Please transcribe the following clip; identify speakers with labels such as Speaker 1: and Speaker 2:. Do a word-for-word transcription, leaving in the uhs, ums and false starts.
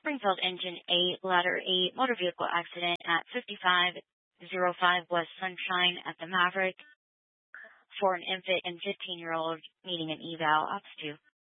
Speaker 1: Springfield Engine eight, Ladder eight, motor vehicle accident at fifty-five oh five West Sunshine at the Maverick for an infant and fifteen-year-old needing an eval. Ops two.